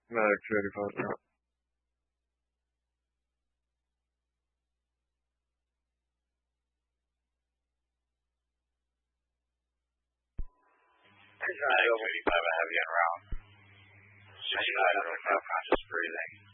Medic 285 now. Medic 285, I have you en route. 69 under conscious breathing.